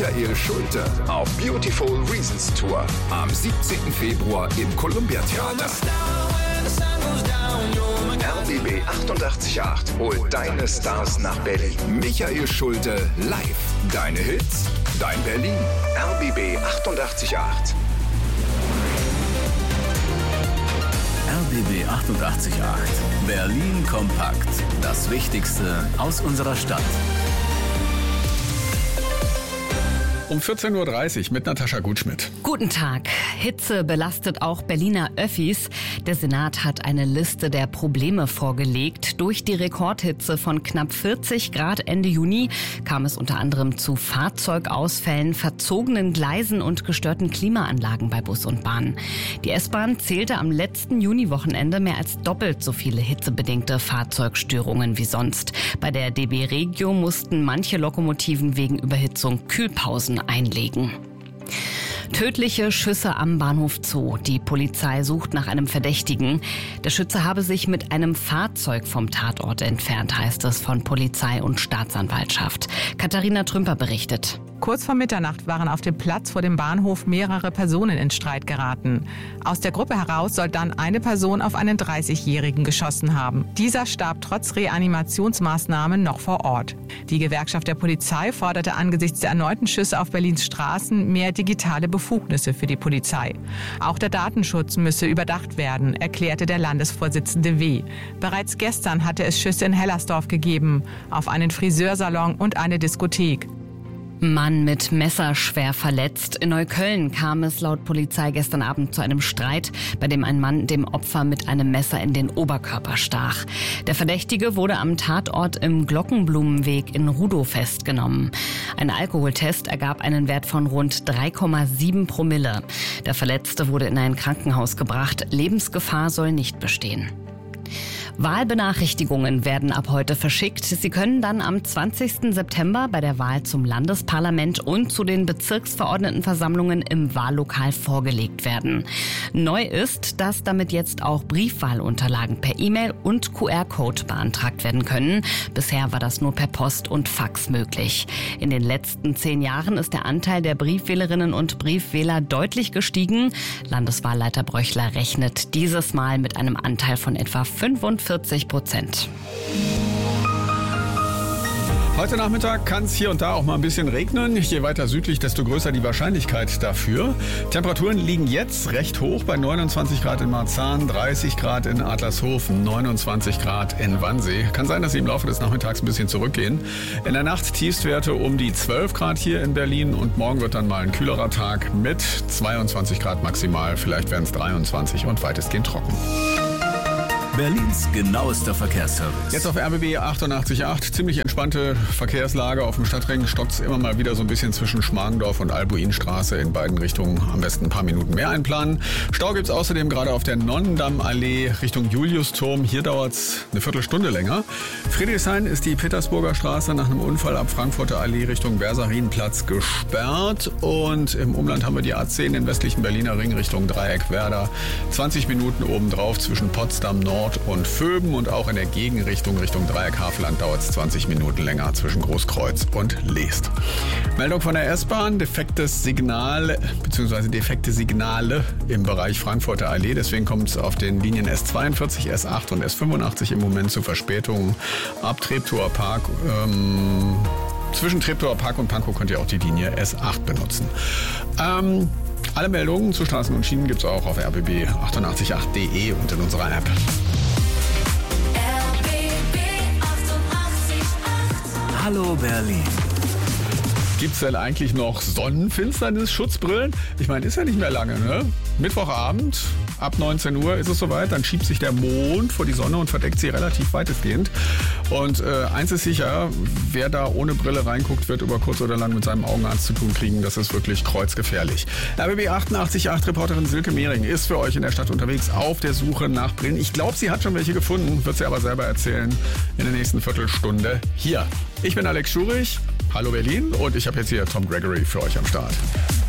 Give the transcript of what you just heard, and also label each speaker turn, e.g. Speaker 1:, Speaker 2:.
Speaker 1: Michael Schulte auf Beautiful Reasons Tour am 17. Februar im Columbia Theater. RBB 88.8 holt deine Stars nach Berlin. Michael Schulte live. Deine Hits, dein Berlin. RBB 88.8.
Speaker 2: RBB 88.8. Berlin kompakt. Das Wichtigste aus unserer Stadt.
Speaker 3: Um 14.30 Uhr mit Natascha Gutschmidt.
Speaker 4: Guten Tag. Hitze belastet auch Berliner Öffis. Der Senat hat eine Liste der Probleme vorgelegt. Durch die Rekordhitze von knapp 40 Grad Ende Juni kam es unter anderem zu Fahrzeugausfällen, verzogenen Gleisen und gestörten Klimaanlagen bei Bus und Bahn. Die S-Bahn zählte am letzten Juniwochenende mehr als doppelt so viele hitzebedingte Fahrzeugstörungen wie sonst. Bei der DB Regio mussten manche Lokomotiven wegen Überhitzung Kühlpausen einlegen. Tödliche Schüsse am Bahnhof Zoo. Die Polizei sucht nach einem Verdächtigen. Der Schütze habe sich mit einem Fahrzeug vom Tatort entfernt, heißt es von Polizei und Staatsanwaltschaft. Katharina Trümper berichtet.
Speaker 5: Kurz vor Mitternacht waren auf dem Platz vor dem Bahnhof mehrere Personen in Streit geraten. Aus der Gruppe heraus soll dann eine Person auf einen 30-Jährigen geschossen haben. Dieser starb trotz Reanimationsmaßnahmen noch vor Ort. Die Gewerkschaft der Polizei forderte angesichts der erneuten Schüsse auf Berlins Straßen mehr digitale Befugnisse für die Polizei. Auch der Datenschutz müsse überdacht werden, erklärte der Landesvorsitzende W. Bereits gestern hatte es Schüsse in Hellersdorf gegeben, auf einen Friseursalon und eine Diskothek.
Speaker 4: Mann mit Messer schwer verletzt. In Neukölln kam es laut Polizei gestern Abend zu einem Streit, bei dem ein Mann dem Opfer mit einem Messer in den Oberkörper stach. Der Verdächtige wurde am Tatort im Glockenblumenweg in Rudow festgenommen. Ein Alkoholtest ergab einen Wert von rund 3,7 Promille. Der Verletzte wurde in ein Krankenhaus gebracht. Lebensgefahr soll nicht bestehen. Wahlbenachrichtigungen werden ab heute verschickt. Sie können dann am 20. September bei der Wahl zum Landesparlament und zu den Bezirksverordnetenversammlungen im Wahllokal vorgelegt werden. Neu ist, dass damit jetzt auch Briefwahlunterlagen per E-Mail und QR-Code beantragt werden können. Bisher war das nur per Post und Fax möglich. In den letzten 10 Jahren ist der Anteil der Briefwählerinnen und Briefwähler deutlich gestiegen. Landeswahlleiter Bröchler rechnet dieses Mal mit einem Anteil von etwa 45%.
Speaker 3: Heute Nachmittag kann es hier und da auch mal ein bisschen regnen. Je weiter südlich, desto größer die Wahrscheinlichkeit dafür. Temperaturen liegen jetzt recht hoch bei 29 Grad in Marzahn, 30 Grad in Adlershof, 29 Grad in Wannsee. Kann sein, dass sie im Laufe des Nachmittags ein bisschen zurückgehen. In der Nacht Tiefstwerte um die 12 Grad hier in Berlin und morgen wird dann mal ein kühlerer Tag mit 22 Grad maximal. Vielleicht werden es 23 und weitestgehend trocken.
Speaker 2: Berlins genauester Verkehrsservice.
Speaker 3: Jetzt auf RBB 88.8. Ziemlich entspannte Verkehrslage. Auf dem Stadtring stockt es immer mal wieder so ein bisschen zwischen Schmargendorf und Albuinstraße in beiden Richtungen. Am besten ein paar Minuten mehr einplanen. Stau gibt es außerdem gerade auf der Nonnendammallee Richtung Juliusturm. Hier dauert es eine Viertelstunde länger. Friedrichshain ist die Petersburger Straße nach einem Unfall ab Frankfurter Allee Richtung Bersarinplatz gesperrt. Und im Umland haben wir die A10 den westlichen Berliner Ring Richtung Dreieckwerder. 20 Minuten obendrauf zwischen Potsdam Nord und Vöben und auch in der Gegenrichtung Richtung Dreieck Havelland dauert es 20 Minuten länger zwischen Großkreuz und Leest. Meldung von der S-Bahn, defektes Signal bzw. defekte Signale im Bereich Frankfurter Allee. Deswegen kommt es auf den Linien S42, S8 und S85 im Moment zu Verspätungen. Ab Treptower Park, zwischen Treptower Park und Pankow könnt ihr auch die Linie S8 benutzen. Alle Meldungen zu Straßen und Schienen gibt es auch auf rbb888.de und in unserer App.
Speaker 2: Hallo Berlin.
Speaker 3: Gibt es denn eigentlich noch Sonnenfinsternis-Schutzbrillen? Ich meine, ist ja nicht mehr lange, ne? Mittwochabend, ab 19 Uhr ist es soweit, dann schiebt sich der Mond vor die Sonne und verdeckt sie relativ weitestgehend. Und eins ist sicher, wer da ohne Brille reinguckt, wird über kurz oder lang mit seinem Augenarzt zu tun kriegen. Das ist wirklich kreuzgefährlich. RBB 88.8 Reporterin Silke Mehring ist für euch in der Stadt unterwegs auf der Suche nach Brillen. Ich glaube, sie hat schon welche gefunden, wird sie aber selber erzählen in der nächsten Viertelstunde hier. Ich bin Alex Schurich. Hallo Berlin und ich habe jetzt hier Tom Gregory für euch am Start.